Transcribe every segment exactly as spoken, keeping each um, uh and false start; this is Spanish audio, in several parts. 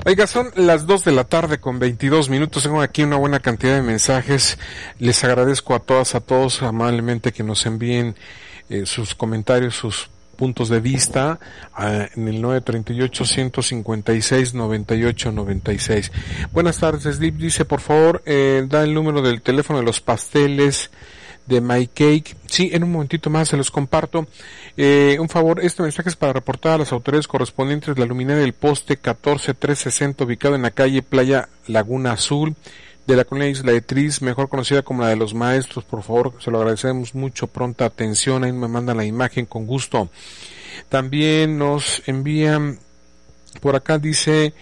Oiga, son las dos de la tarde con veintidós minutos. Tengo aquí una buena cantidad de mensajes. Les agradezco a todas, a todos amablemente que nos envíen eh, sus comentarios, sus puntos de vista uh, en el nueve treinta y ocho, ciento cincuenta y seis, noventa y ocho noventa y seis. Buenas tardes, Deep. Dice, por favor, eh, da el número del teléfono de los pasteles de My Cake. Sí, en un momentito más se los comparto. Eh, un favor, este mensaje es para reportar a las autoridades correspondientes la luminaria del poste catorce trescientos sesenta ubicado en la calle Playa Laguna Azul de la colonia Isla de Tris, mejor conocida como la de los maestros. Por favor, se lo agradecemos mucho, pronta atención, ahí me mandan la imagen con gusto. También nos envían por acá, dice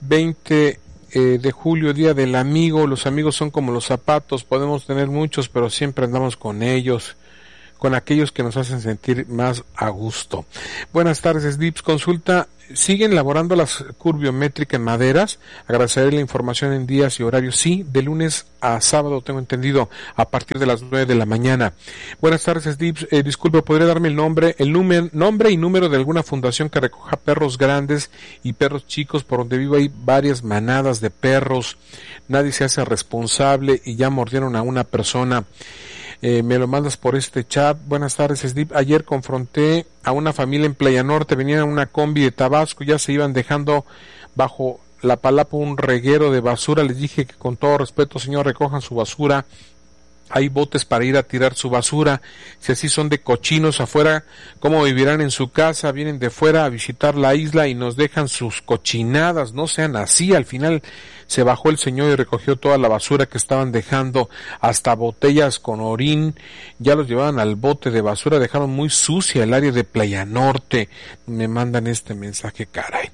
veinte eh, de julio, día del amigo. Los amigos son como los zapatos, podemos tener muchos, pero siempre andamos con ellos, con aquellos que nos hacen sentir más a gusto. Buenas tardes, Dips. Consulta, ¿siguen elaborando las curbiométrica en maderas? Agradeceré la información en días y horarios. Sí, de lunes a sábado, tengo entendido, a partir de las nueve de la mañana. Buenas tardes, Dips. Eh, disculpe, ¿podría darme el nombre, el número, nombre y número de alguna fundación que recoja perros grandes y perros chicos? Por donde vivo hay varias manadas de perros. Nadie se hace responsable y ya mordieron a una persona. Eh, me lo mandas por este chat. Buenas tardes, Slip. Ayer confronté a una familia en Playa Norte, venían en una combi de Tabasco, ya se iban dejando bajo la palapa un reguero de basura. Les dije que con todo respeto, señor, recojan su basura. Hay botes para ir a tirar su basura. Si así son de cochinos afuera, ¿cómo vivirán en su casa? Vienen de fuera a visitar la isla y nos dejan sus cochinadas. No sean así. Al final se bajó el señor y recogió toda la basura que estaban dejando, hasta botellas con orín. Ya los llevaban al bote de basura. Dejaron muy sucia el área de Playa Norte. Me mandan este mensaje, caray.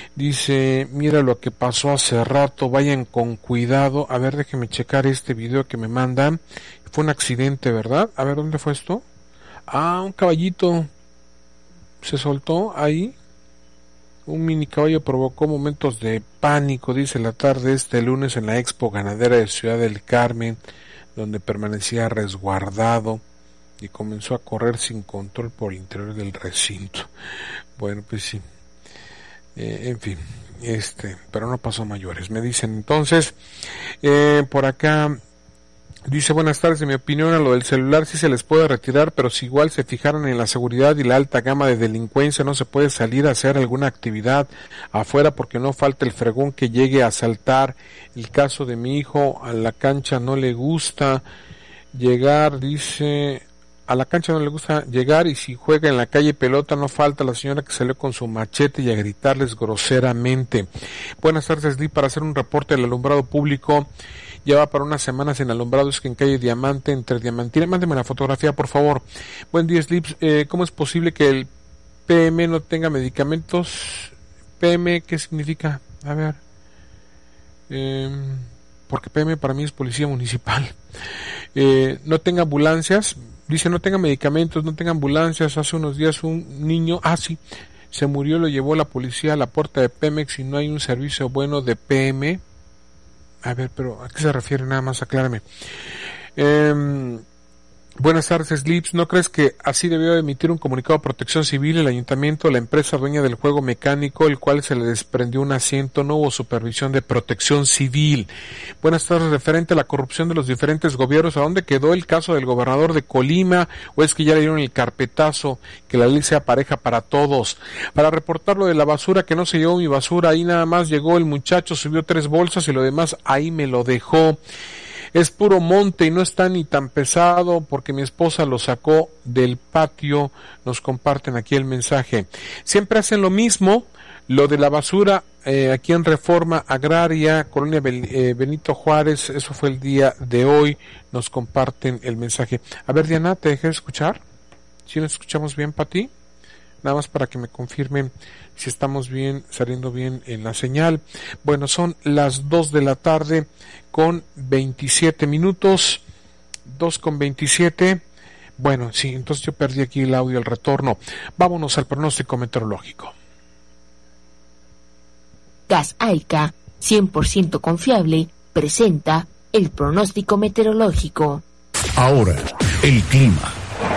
Dice, mira lo que pasó hace rato, vayan con cuidado. A ver, déjenme checar este video que me mandan. Fue un accidente, ¿verdad? A ver, ¿dónde fue esto? Ah, un caballito se soltó ahí. Un mini caballo provocó momentos de pánico, dice, la tarde este lunes en la Expo Ganadera de Ciudad del Carmen, donde permanecía resguardado y comenzó a correr sin control por el interior del recinto. Bueno, pues sí. Eh, en fin, este, pero no pasó mayores, me dicen. Entonces, eh, por acá dice, buenas tardes, en mi opinión a lo del celular sí se les puede retirar, pero si igual se fijaran en la seguridad y la alta gama de delincuencia, no se puede salir a hacer alguna actividad afuera porque no falta el fregón que llegue a asaltar. El caso de mi hijo, a la cancha no le gusta llegar, dice... A la cancha no le gusta llegar y si juega en la calle pelota no falta la señora que salió con su machete y a gritarles groseramente. Buenas tardes, Lee, para hacer un reporte del alumbrado público. Lleva para unas semanas en alumbrado, es que en calle Diamante, entre Diamantina. Mándeme la fotografía, por favor. Buen día, Slips. Eh, ¿Cómo es posible que el P M no tenga medicamentos? P M, ¿qué significa? A ver. Eh, porque P M para mí es policía municipal. Eh, no tenga ambulancias. Dice, no tenga medicamentos, no tenga ambulancias. Hace unos días un niño, ah sí, se murió, lo llevó la policía a la puerta de Pemex y no hay un servicio bueno de P M. A ver, pero ¿a qué se refiere? Nada más aclárame. Eh, buenas tardes, Slips. ¿No crees que así debió emitir un comunicado a Protección Civil, el ayuntamiento, la empresa dueña del juego mecánico, el cual se le desprendió un asiento? No hubo supervisión de Protección Civil. Buenas tardes, referente a la corrupción de los diferentes gobiernos, ¿a dónde quedó el caso del gobernador de Colima? ¿O es que ya le dieron el carpetazo? Que la ley sea pareja para todos. Para reportar lo de la basura, que no se llevó mi basura, ahí nada más llegó el muchacho, subió tres bolsas y lo demás ahí me lo dejó. Es puro monte y no está ni tan pesado porque mi esposa lo sacó del patio. Nos comparten aquí el mensaje. Siempre hacen lo mismo. Lo de la basura eh, aquí en Reforma Agraria, Colonia Ben, eh, Benito Juárez, eso fue el día de hoy. Nos comparten el mensaje. A ver, Diana, ¿te dejé escuchar? ¿Sí nos escuchamos bien, Pati? Nada más para que me confirmen si estamos bien, saliendo bien en la señal. Bueno, son las dos de la tarde con veintisiete minutos, dos con veintisiete. Bueno, sí, entonces yo perdí aquí el audio, el retorno. Vámonos al pronóstico meteorológico. Gas Aica, cien por ciento confiable, presenta el pronóstico meteorológico. Ahora, el clima.